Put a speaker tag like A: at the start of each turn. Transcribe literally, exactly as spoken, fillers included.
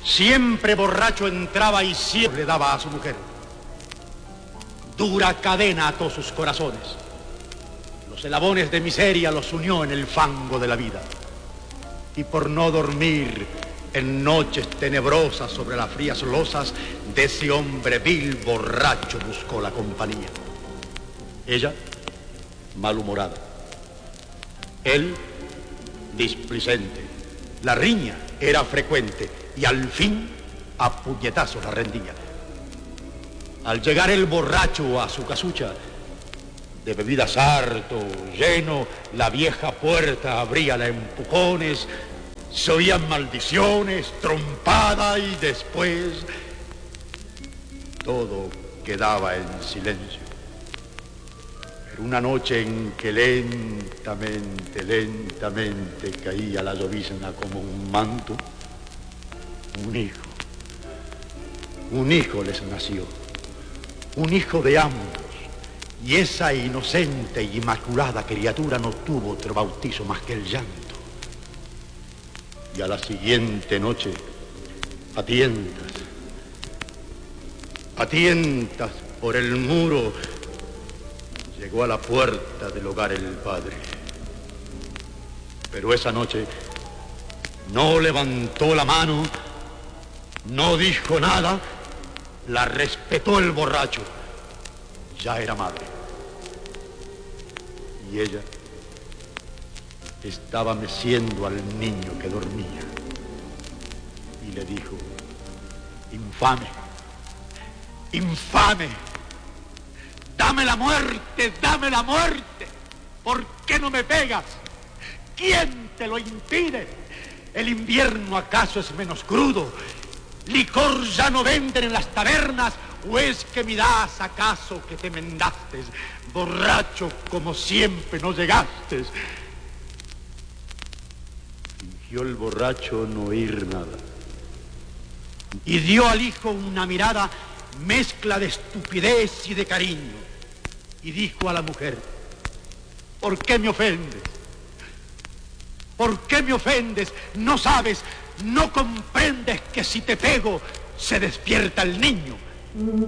A: Siempre borracho entraba y siempre le daba a su mujer. Dura cadena ató sus corazones. Los eslabones de miseria los unió en el fango de la vida. Y por no dormir en noches tenebrosas sobre las frías losas, de ese hombre vil borracho buscó la compañía. Ella, malhumorada. Él, displicente. La riña era frecuente y al fin a puñetazos la rendía. Al llegar el borracho a su casucha, de bebidas harto, lleno, la vieja puerta abría a empujones, se oían maldiciones, trompada y después todo quedaba en silencio. Pero una noche en que lentamente, lentamente caía la llovizna como un manto, un hijo, un hijo les nació, un hijo de ambos, y esa inocente e inmaculada criatura no tuvo otro bautizo más que el llanto. Y a la siguiente noche, a tientas, a tientas por el muro, llegó a la puerta del hogar el padre. Pero esa noche no levantó la mano, no dijo nada, la respetó el borracho. Ya era madre. Y ella estaba meciendo al niño que dormía. Y le dijo: infame, infame, dame la muerte, dame la muerte. ¿Por qué no me pegas? ¿Quién te lo impide? ¿El invierno acaso es menos crudo? ¿Licor ya no venden en las tabernas? ¿O es que mirás acaso que te mendaste? Borracho como siempre no llegaste. Fingió el borracho no oír nada. Y dio al hijo una mirada mezcla de estupidez y de cariño. Y dijo a la mujer: ¿por qué me ofendes? ¿Por qué me ofendes? ¿No sabes, no comprendes que si te pego se despierta el niño?